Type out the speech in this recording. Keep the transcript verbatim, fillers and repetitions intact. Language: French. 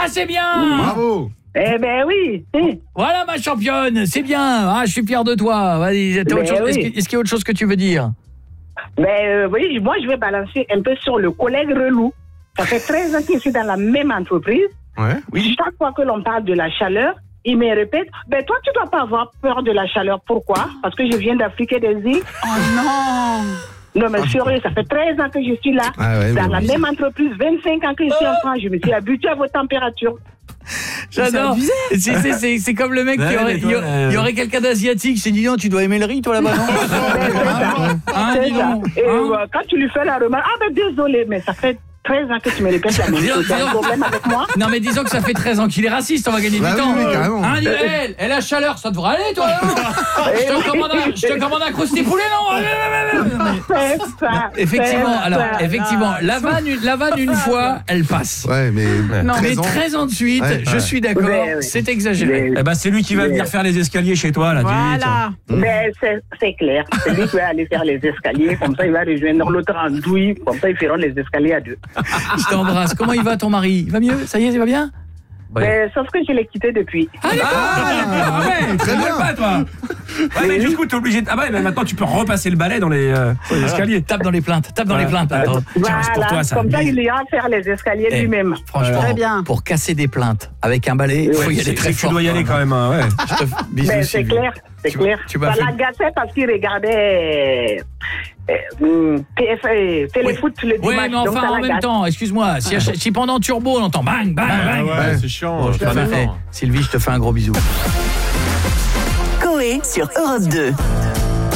c'est bien. Bravo. Eh ben oui. Voilà ma championne, c'est bien. Ah, je suis fier de toi. Vas-y, t'as autre chose- oui. est-ce que- est-ce qu'il y a autre chose que tu veux dire? Ben euh, oui, moi je vais balancer un peu sur le collègue relou. Ça fait treize ans que je suis dans la même entreprise. Ouais. Oui. Chaque fois que l'on parle de la chaleur, il me répète, ben toi tu dois pas avoir peur de la chaleur. Pourquoi? Parce que je viens d'Afrique et des îles. Oh non. Non mais sérieux, ça fait treize ans que je suis là, Ah ouais, dans mais la oui. même entreprise, vingt-cinq ans que je suis en France, je me suis habitué à vos températures. J'adore. C'est, c'est, c'est, c'est comme le mec Ouais, qui aurait, mais toi, il y aurait- euh, il y aurait quelqu'un d'asiatique qui s'est dit non, tu dois aimer le riz toi là-bas, non? Ben, c'est ça. Hein, C'est dis ça. donc. Et Hein euh, quand tu lui fais la remarque, ah ben désolé, mais ça fait treize ans que tu me répètes la même Dis donc, chose. T'as dis un donc. problème avec moi? Non mais disons que ça fait treize ans qu'il est raciste, on va gagner Bah du oui, temps. oui, carrément. Hein, dis- elle, elle, la chaleur, ça devrait aller toi non? Je te commande un, je te commande un crousty poulet non? Allez, allez, allez, allez. C'est ça. Effectivement, c'est alors ça. effectivement, la vanne, une- la vanne une fois, elle passe. Ouais, mais Mais treize ans. treize ans de suite, Ouais, je ouais. suis d'accord, Ouais, ouais. c'est exagéré. Mais- Eh ben, c'est lui qui va Mais- venir faire les escaliers chez toi, là. tu dis, Voilà. Mais c'est, c'est clair. C'est lui qui va aller faire les escaliers. Comme ça, il va rejoindre l'autre en douille. Comme ça, ils feront les escaliers à deux. Je t'embrasse. Comment il va ton mari? Il va mieux? Ça y est, il va bien? Ouais. Mais, sauf que je l'ai quitté depuis. Ah, d'accord. Ah ouais, Très très bien. bien pas toi. Ouais, mais du coup t'es obligé de... Ah ouais, mais maintenant tu peux repasser le balai dans les, euh, dans les escaliers. Tape dans les plaintes, tape dans Voilà. les plaintes. Attends, Attends. tiens, c'est pour toi ça. Comme ça, il ira faire les escaliers Eh, lui-même. Franchement, Très bien. pour casser des plaintes avec un balai, il faut y aller C'est- très c'est que fort. tu dois y aller quand même, hein, ouais. Je te... Bisous, Mais c'est Sylvie. clair, c'est Tu- clair. tu m'as Ça fait- l'agaçait parce qu'il regardait euh, euh, T F un, Téléfoot le Oui, dimanche. mais donc enfin, ça en même l'agace. temps, excuse-moi, si, si pendant Turbo, on entend bang, bang, bang. Ouais, Ouais. c'est chiant. Bon, je je te suis fais- d'accord. eh, Sylvie, je te fais un gros bisou. Coé sur Europe deux.